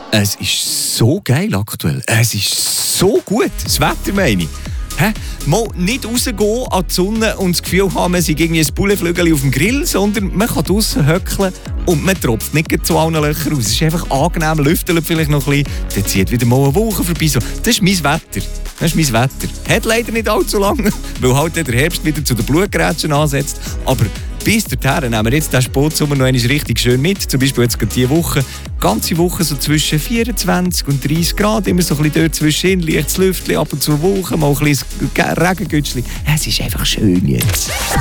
Es ist so geil aktuell. Es ist so gut. Das Wetter meine ich. Mal nicht rausgehen an die Sonne und das Gefühl haben, man sei irgendwie ein Bullenflügel auf dem Grill, sondern man kann draussen höckeln und man tropft nicht zu allen Löchern raus. Es ist einfach angenehm, lüftelt vielleicht noch ein bisschen, dann zieht wieder mal eine Woche vorbei. So. Das ist mein Wetter. Das ist mein Wetter. Hat leider nicht allzu lange, weil halt der Herbst wieder zu den Blutgrätschen ansetzt. Aber bis dorthin nehmen wir jetzt den Sportsommer noch einmal richtig schön mit. Zum Beispiel jetzt gerade diese Woche, ganze Woche so zwischen 24 und 30 Grad, immer so ein bisschen dort zwischen, leichtes Lüftchen, ab und zu Woche, mal ein bisschen Regengütschli. Es ist einfach schön jetzt.